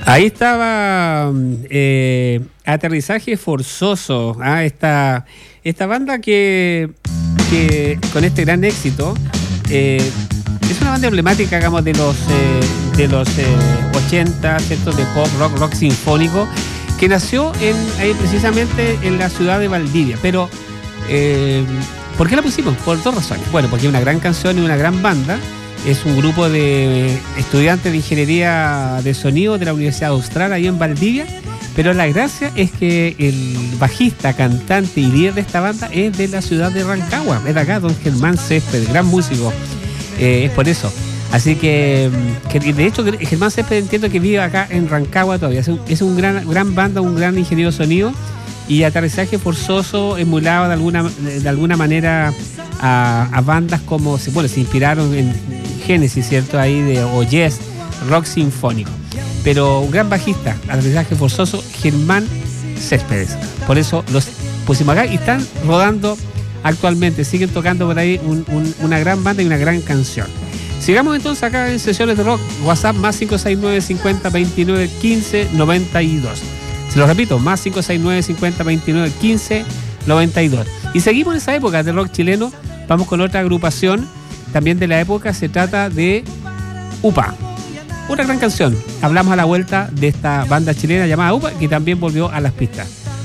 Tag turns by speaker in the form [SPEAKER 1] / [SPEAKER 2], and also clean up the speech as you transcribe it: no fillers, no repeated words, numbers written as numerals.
[SPEAKER 1] Ahí estaba Aterrizaje Forzoso, esta banda que con este gran éxito es una banda emblemática, digamos, de los 80, ¿cierto? De pop, rock sinfónico, que nació ahí precisamente en la ciudad de Valdivia. Pero ¿por qué la pusimos? Por dos razones. Bueno, porque es una gran canción y una gran banda. Es un grupo de estudiantes de ingeniería de sonido de la Universidad Austral, ahí en Valdivia. Pero la gracia es que el bajista, cantante y líder de esta banda es de la ciudad de Rancagua. Es de acá, don Germán Césped, gran músico. Es por eso. Así que de hecho Germán Césped entiendo que vive acá en Rancagua todavía. Es un gran banda, un gran ingeniero de sonido. Y Aterrizaje Forzoso emulaba de alguna manera a bandas como, bueno, se inspiraron en Génesis, ¿cierto? Ahí o Yes, rock sinfónico. Pero un gran bajista, Aterrizaje Forzoso, Germán Céspedes. Por eso los pusimos acá y están rodando actualmente, siguen tocando por ahí una gran banda y una gran canción. Sigamos entonces acá en Sesiones de Rock. WhatsApp más 569 50 29 15 92. Se lo repito, más 569 50 29 15 92. Y seguimos en esa época de rock chileno. Vamos con otra agrupación también de la época. Se trata de UPA. Una gran canción. Hablamos a la vuelta de esta banda chilena llamada UPA, que también volvió a las pistas.